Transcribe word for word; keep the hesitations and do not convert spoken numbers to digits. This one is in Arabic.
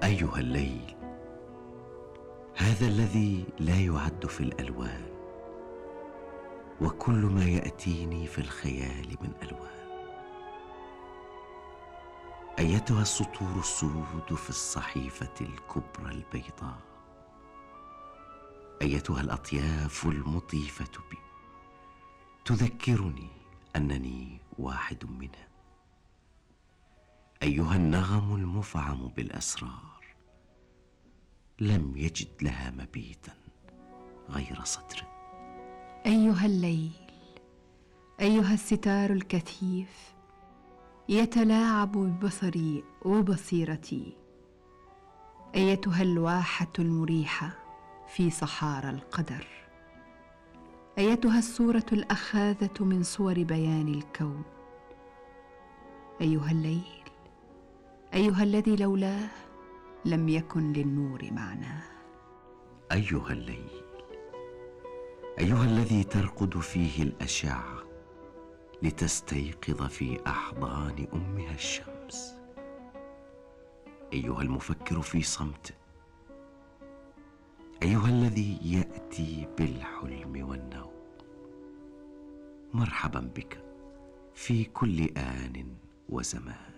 أيها الليل، هذا الذي لا يعد في الألوان، وكل ما يأتيني في الخيال من ألوان. أيتها السطور السود في الصحيفة الكبرى البيضاء، أيتها الأطياف المطيفة بي تذكرني أنني واحد منها، أيها النغم المفعم بالأسرار، لم يجد لها مبيتا غير صدر. أيها الليل، أيها الستار الكثيف يتلاعب ببصري وبصيرتي، أيتها الواحة المريحة في صحارى القدر، أيتها الصورة الأخاذة من صور بيان الكون. أيها الليل، أيها الذي لولاه لم يكن للنور معناه. أيها الليل، أيها الذي ترقد فيه الأشعة لتستيقظ في أحضان أمها الشمس، أيها المفكر في صمت، أيها الذي يأتي بالحلم والنوم. مرحبا بك في كل آن وزمان.